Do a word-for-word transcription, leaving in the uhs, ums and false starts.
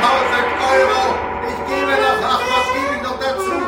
tausend Euro. Ich gebe noch, ach, was gebe ich noch dazu?